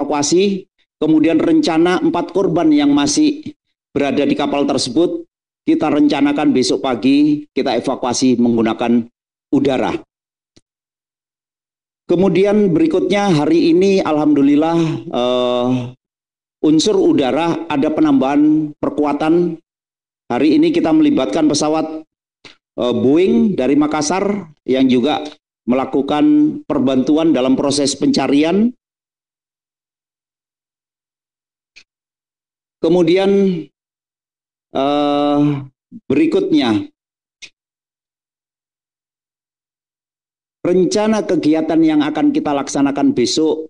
evakuasi, kemudian rencana 4 korban yang masih berada di kapal tersebut, kita rencanakan besok pagi kita evakuasi menggunakan udara. Kemudian berikutnya hari ini alhamdulillah unsur udara ada penambahan perkuatan. Hari ini kita melibatkan pesawat Boeing dari Makassar yang juga melakukan perbantuan dalam proses pencarian. Kemudian berikutnya, rencana kegiatan yang akan kita laksanakan besok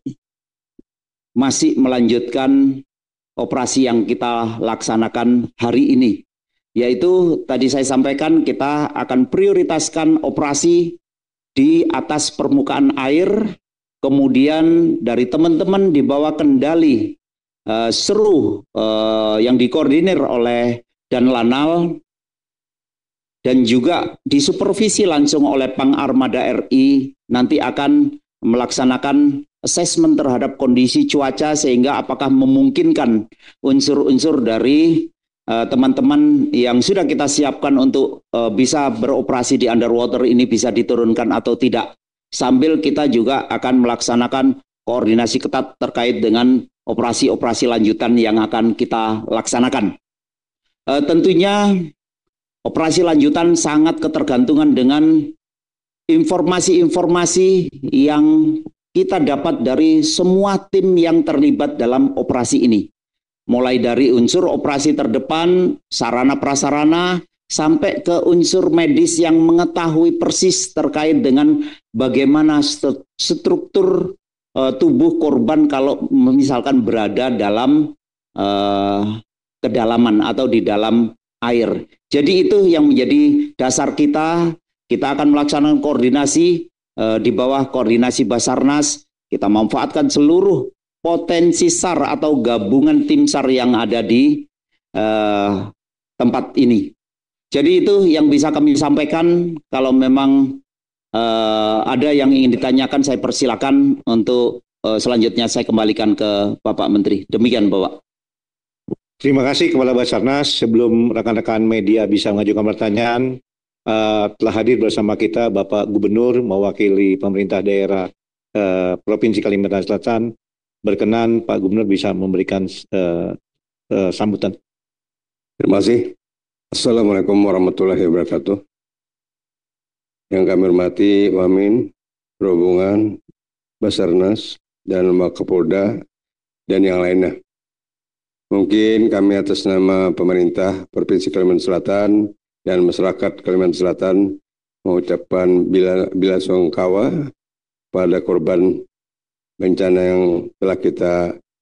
masih melanjutkan operasi yang kita laksanakan hari ini. Yaitu tadi saya sampaikan kita akan prioritaskan operasi di atas permukaan air, kemudian dari teman-teman di bawah kendali seru yang dikoordinir oleh Dan Lanal dan juga disupervisi langsung oleh Pang Armada RI nanti akan melaksanakan asesmen terhadap kondisi cuaca sehingga apakah memungkinkan unsur-unsur dari teman-teman yang sudah kita siapkan untuk bisa beroperasi di underwater ini bisa diturunkan atau tidak. Sambil kita juga akan melaksanakan koordinasi ketat terkait dengan operasi-operasi lanjutan yang akan kita laksanakan. Tentunya operasi lanjutan sangat ketergantungan dengan informasi-informasi yang kita dapat dari semua tim yang terlibat dalam operasi ini. Mulai dari unsur operasi terdepan, sarana prasarana, sampai ke unsur medis yang mengetahui persis terkait dengan bagaimana struktur tubuh korban kalau misalkan berada dalam kedalaman atau di dalam air. Jadi itu yang menjadi dasar kita. Kita akan melaksanakan koordinasi di bawah koordinasi Basarnas. Kita memanfaatkan seluruh potensi SAR atau gabungan tim SAR yang ada di tempat ini. Jadi itu yang bisa kami sampaikan. Kalau memang ada yang ingin ditanyakan, saya persilakan untuk selanjutnya saya kembalikan ke Bapak Menteri. Demikian Bapak. Terima kasih Kepala Basarnas. Sebelum rekan-rekan media bisa mengajukan pertanyaan, telah hadir bersama kita Bapak Gubernur mewakili pemerintah daerah Provinsi Kalimantan Selatan. Berkenan Pak Gubernur bisa memberikan sambutan. Terima kasih. Assalamualaikum warahmatullahi wabarakatuh. Yang kami hormati Wamin, Perhubungan, Basarnas, dan Wakapolda, dan yang lainnya. Mungkin kami atas nama pemerintah Provinsi Kalimantan Selatan dan masyarakat Kalimantan Selatan mengucapkan bela-sungkawa pada korban bencana yang telah kita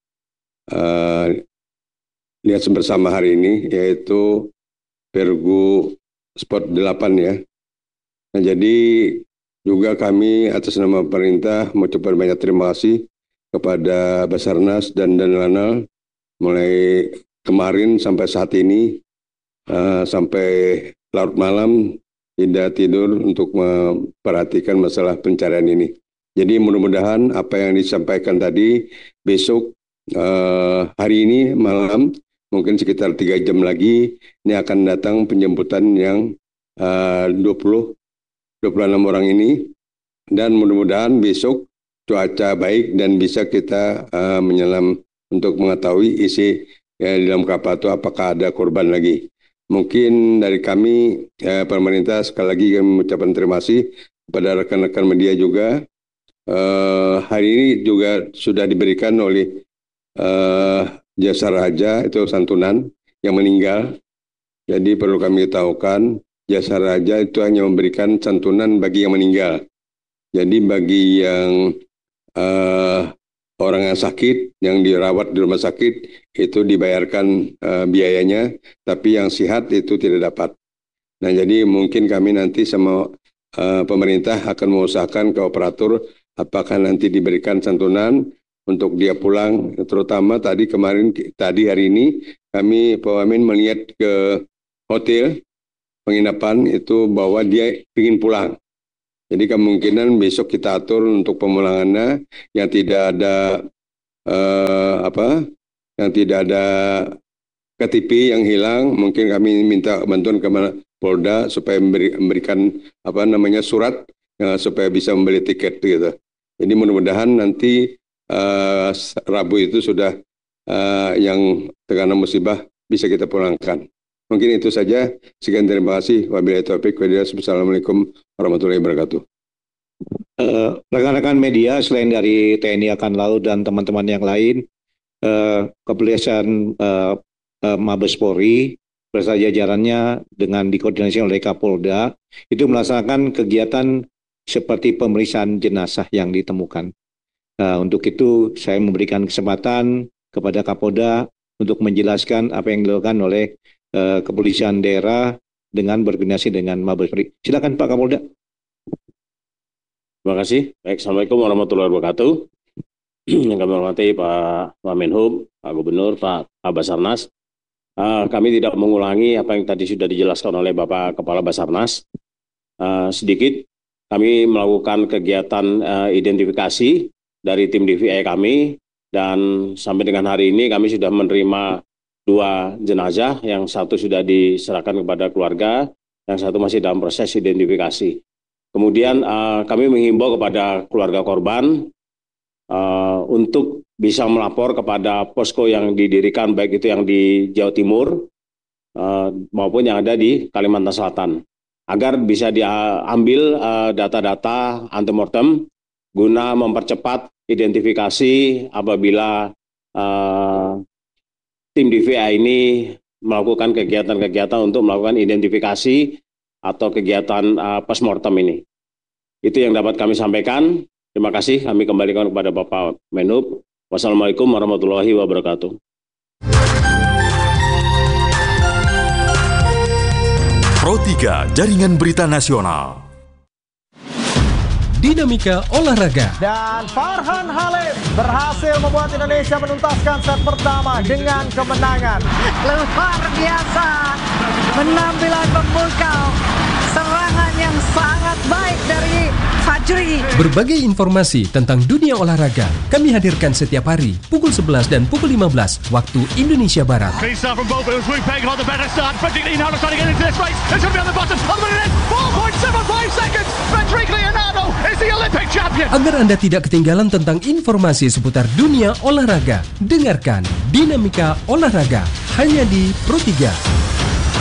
lihat bersama hari ini, yaitu Pergu Spot 8 ya. Nah, jadi juga kami atas nama pemerintah mengucapkan banyak terima kasih kepada Basarnas dan Lanal mulai kemarin sampai saat ini, sampai larut malam tidak tidur untuk memperhatikan masalah pencarian ini. Jadi mudah-mudahan apa yang disampaikan tadi besok hari ini malam mungkin sekitar 3 jam lagi ini akan datang penjemputan yang 26 orang ini, dan mudah-mudahan besok cuaca baik dan bisa kita menyelam untuk mengetahui isi di dalam kapal itu apakah ada korban lagi. Mungkin dari kami pemerintah sekali lagi kami mengucapkan terima kasih kepada rekan-rekan media juga. Hari ini juga sudah diberikan oleh Jasa Raja itu santunan yang meninggal. Jadi perlu kami tahukan Jasa Raja itu hanya memberikan santunan bagi yang meninggal. Jadi bagi yang orang yang sakit, yang dirawat di rumah sakit itu dibayarkan biayanya, tapi yang sehat itu tidak dapat. Nah jadi mungkin kami nanti sama pemerintah akan mengusahakan ke operator apakah nanti diberikan santunan untuk dia pulang, terutama tadi hari ini kami Pak Wamen melihat ke hotel penginapan itu bahwa dia ingin pulang. Jadi kemungkinan besok kita atur untuk pemulangannya yang tidak ada yang tidak ada KTP yang hilang, mungkin kami minta bantuan ke Polda supaya memberikan surat supaya bisa membeli tiket gitu. Jadi mudah-mudahan nanti Rabu itu sudah yang terkena musibah bisa kita pulangkan. Mungkin itu saja. Sekian, terima kasih. Wabillahi taufiq wal hidayah. Assalamualaikum warahmatullahi wabarakatuh. Rekan-rekan media, selain dari TNI Angkatan Laut dan teman-teman yang lain, Kepolisian Mabes Polri beserta jajarannya dengan dikoordinasi oleh Kapolda itu melaksanakan kegiatan seperti pemeriksaan jenazah yang ditemukan. Untuk itu saya memberikan kesempatan kepada Kapolda untuk menjelaskan apa yang dilakukan oleh Kepolisian Daerah dengan berkoordinasi dengan Mabes Polri. Silakan Pak Kapolda. Terima kasih. Baik, Assalamualaikum warahmatullahi wabarakatuh. Yang kami hormati Pak Wamenhub, Pak Gubernur, Pak Basarnas. Kami tidak mengulangi apa yang tadi sudah dijelaskan oleh Bapak Kepala Basarnas. Sedikit, kami melakukan kegiatan identifikasi dari tim DVI kami, dan sampai dengan hari ini kami sudah menerima 2 jenazah, yang satu sudah diserahkan kepada keluarga, yang satu masih dalam proses identifikasi. Kemudian kami menghimbau kepada keluarga korban untuk bisa melapor kepada posko yang didirikan, baik itu yang di Jawa Timur maupun yang ada di Kalimantan Selatan, agar bisa diambil data-data antemortem guna mempercepat identifikasi apabila tim DVI ini melakukan kegiatan-kegiatan untuk melakukan identifikasi atau kegiatan postmortem ini. Itu yang dapat kami sampaikan. Terima kasih, kami kembalikan kepada Bapak Menhub. Wassalamualaikum warahmatullahi wabarakatuh. Pro 3 Jaringan Berita Nasional. Dinamika olahraga. Dan Farhan Halim berhasil membuat Indonesia menuntaskan set pertama dengan kemenangan. Luar biasa, penampilan memukau, serangan yang sangat baik dari Fajri. Berbagai informasi tentang dunia olahraga kami hadirkan setiap hari pukul 11 dan pukul 15 waktu Indonesia Barat. Agar Anda tidak ketinggalan tentang informasi seputar dunia olahraga, dengarkan Dinamika Olahraga hanya di Pro 3.